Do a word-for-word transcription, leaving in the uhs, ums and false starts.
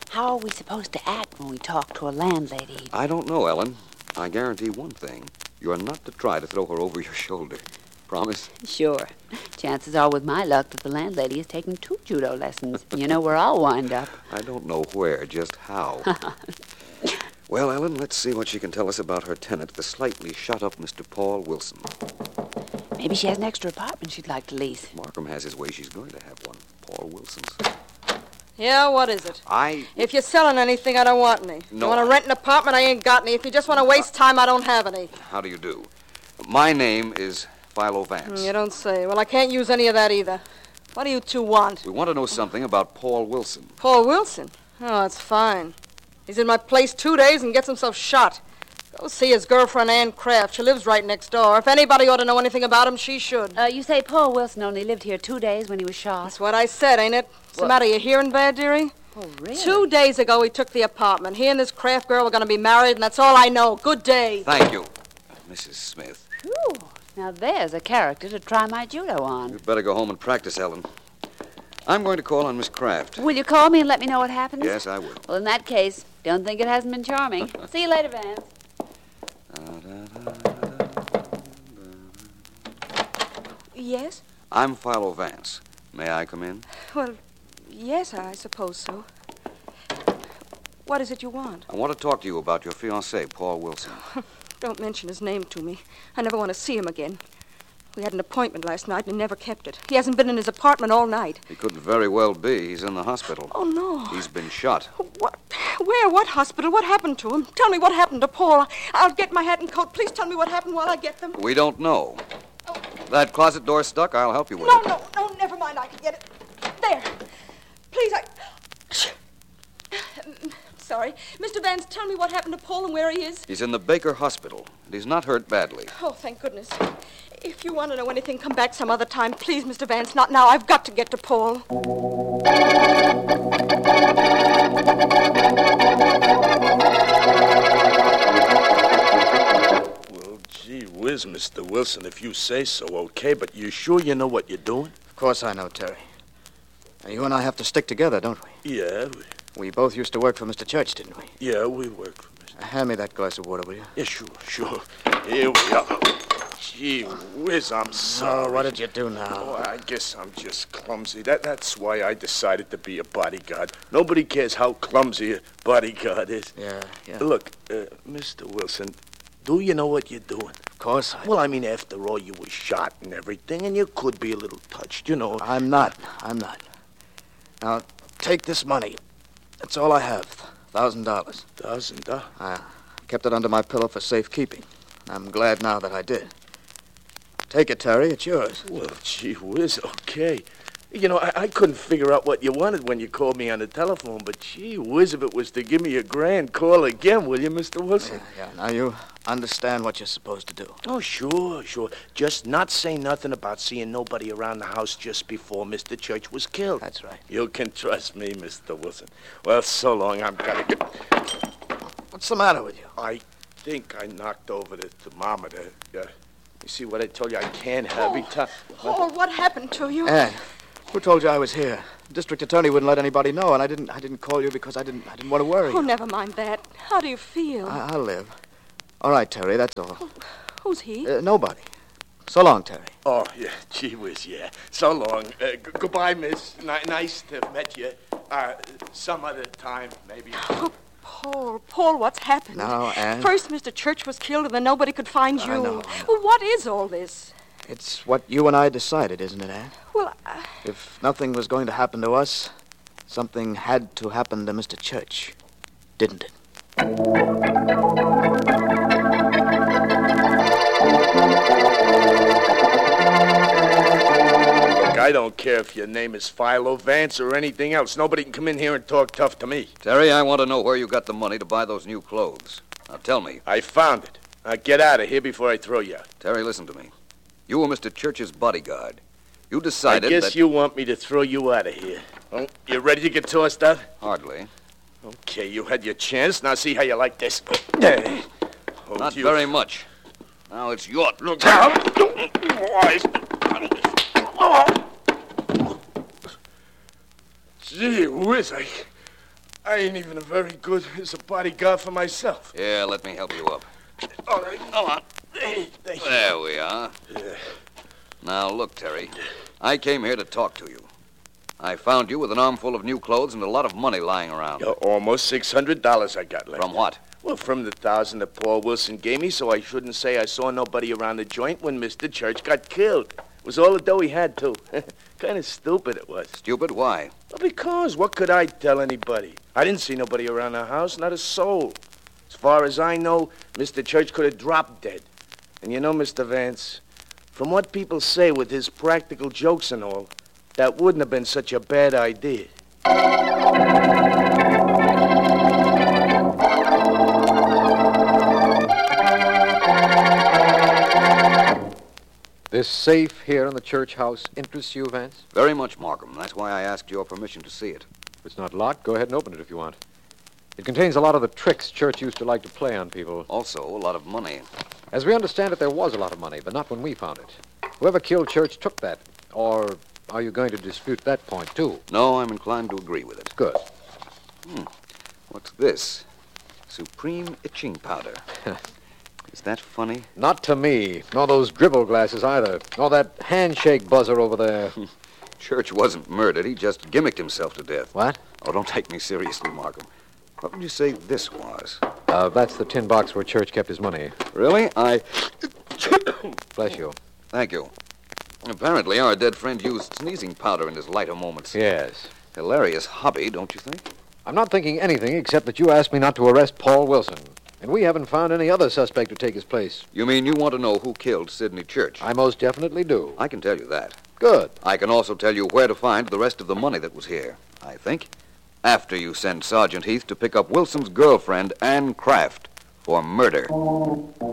How are we supposed to act when we talk to a landlady? I don't know, Ellen. I guarantee one thing. You're not to try to throw her over your shoulder. Promise? Sure. Chances are, with my luck, that the landlady is taking two judo lessons. You know where I'll wind up. I don't know where, just how. Well, Ellen, let's see what she can tell us about her tenant, the slightly shut-up Mister Paul Wilson. Maybe she has an extra apartment she'd like to lease. Markham has his way. She's going to have one. Paul Wilson's. Yeah, what is it? I... If you're selling anything, I don't want any. No, You want to I- rent an apartment, I ain't got any. If you just want to waste time, I don't have any. How do you do? My name is Philo Vance. You don't say. Well, I can't use any of that either. What do you two want? We want to know something about Paul Wilson. Paul Wilson? Oh, that's fine. He's in my place two days and gets himself shot. Go see his girlfriend, Ann Kraft. She lives right next door. If anybody ought to know anything about him, she should. Uh, you say Paul Wilson only lived here two days when he was shot? That's what I said, ain't it? What's the What? matter, you hearing bad, dearie? Oh, really? Two days ago, he took the apartment. He and this Kraft girl were going to be married, and that's all I know. Good day. Thank you, Missus Smith. Whew. Now there's a character to try my judo on. You'd better go home and practice, Ellen. I'm going to call on Miss Kraft. Will you call me and let me know what happens? Yes, I will. Well, in that case, don't think it hasn't been charming. See you later, Vance. Yes? I'm Philo Vance. May I come in? Well, yes, I suppose so. What is it you want? I want to talk to you about your fiancé, Paul Wilson. Don't mention his name to me. I never want to see him again. We had an appointment last night and he never kept it. He hasn't been in his apartment all night. He couldn't very well be. He's in the hospital. Oh, no. He's been shot. What? Where? What hospital? What happened to him? Tell me what happened to Paul. I'll get my hat and coat. Please tell me what happened while I get them. We don't know. That closet door stuck. I'll help you with No, it. no, no, never mind. I can get it. There. Please, I... Sorry. Mister Vance, tell me what happened to Paul and where he is. He's in the Baker Hospital, and he's not hurt badly. Oh, thank goodness. If you want to know anything, come back some other time. Please, Mister Vance, not now. I've got to get to Paul. Well, gee whiz, Mister Wilson, if you say so, okay, but you sure you know what you're doing? Of course I know, Terry. Now, you and I have to stick together, don't we? Yeah, we, We both used to work for Mister Church, didn't we? yeah, we work for Mister Uh, hand me that glass of water, will you? Yeah, sure, sure. Here we are. Gee whiz, I'm sorry. Oh, what did you do now? Oh, I guess I'm just clumsy. That That's why I decided to be a bodyguard. Nobody cares how clumsy a bodyguard is. Yeah, yeah. Look, uh, Mister Wilson, do you know what you're doing? Of course I... Well, I mean, after all, you were shot and everything, and you could be a little touched, you know. I'm not. I'm not. Now, take this money. That's all I have. Thousand dollars. Thousand dollars? I kept it under my pillow for safekeeping. I'm glad now that I did. Take it, Terry. It's yours. Well, gee whiz, okay. You know, I, I couldn't figure out what you wanted when you called me on the telephone, but gee whiz, if it was to give me a grand, call again, will you, Mister Wilson? Yeah, yeah. Now you understand what you're supposed to do. Oh, sure, sure. Just not say nothing about seeing nobody around the house just before Mister Church was killed. That's right. You can trust me, Mister Wilson. Well, so long. I'm gonna get... What's the matter with you? I think I knocked over the thermometer. Uh, you see what I told you? I can't have every time... Paul, what happened to you? Ann, who told you I was here? The district attorney wouldn't let anybody know, and I didn't I didn't call you because I didn't I didn't want to worry Oh, you. never mind that. How do you feel? I, I'll live. All right, Terry, that's all. Who's he? Uh, nobody. So long, Terry. Oh, yeah, gee whiz, yeah. So long. Uh, g- goodbye, miss. N- nice to have met you. Uh, some other time, maybe. Oh, Paul, Paul, what's happened? Now, Ann. First, Mister Church was killed, and then nobody could find you. I know, I know. Well, what is all this? It's what you and I decided, isn't it, Ann? Well, uh, If nothing was going to happen to us, something had to happen to Mister Church, didn't it? Look, I don't care if your name is Philo Vance or anything else. Nobody can come in here and talk tough to me. Terry, I want to know where you got the money to buy those new clothes. Now, tell me. I found it. Now, get out of here before I throw you out. Terry, listen to me. You were Mister Church's bodyguard. You decided I guess that... you want me to throw you out of here. Oh, you ready to get tossed out? Hardly. Okay, you had your chance. Now see how you like this. There. Oh, Not you- very much. Now it's your... Look out! Gee whiz, I, I ain't even a very good as a bodyguard for myself. Yeah, let me help you up. All right. Come on. Hey, thank you. There we are. Yeah. Now, look, Terry. I came here to talk to you. I found you with an armful of new clothes and a lot of money lying around. Yeah, almost six hundred dollars I got left. From what? Well, from the thousand that Paul Wilson gave me, so I shouldn't say I saw nobody around the joint when Mister Church got killed. It was all the dough he had, too. Kind of stupid it was. Stupid? Why? Well, because what could I tell anybody? I didn't see nobody around the house, not a soul. As far as I know, Mister Church could have dropped dead. And you know, Mister Vance, from what people say with his practical jokes and all, that wouldn't have been such a bad idea. This safe here in the church house interests you, Vance? Very much, Markham. That's why I asked your permission to see it. If it's not locked, go ahead and open it if you want. It contains a lot of the tricks Church used to like to play on people. Also, a lot of money. As we understand it, there was a lot of money, but not when we found it. Whoever killed Church took that. Or are you going to dispute that point, too? No, I'm inclined to agree with it. Good. Hmm. What's this? Supreme itching powder. Is that funny? Not to me. Nor those dribble glasses either. Nor that handshake buzzer over there. Church wasn't murdered. He just gimmicked himself to death. What? Oh, don't take me seriously, Markham. What would you say this was? Uh, that's the tin box where Church kept his money. Really? I... Bless you. Thank you. Apparently, our dead friend used sneezing powder in his lighter moments. Yes. Hilarious hobby, don't you think? I'm not thinking anything except that you asked me not to arrest Paul Wilson. And we haven't found any other suspect to take his place. You mean you want to know who killed Sidney Church? I most definitely do. I can tell you that. Good. I can also tell you where to find the rest of the money that was here, I think, after you send Sergeant Heath to pick up Wilson's girlfriend, Anne Kraft, for murder.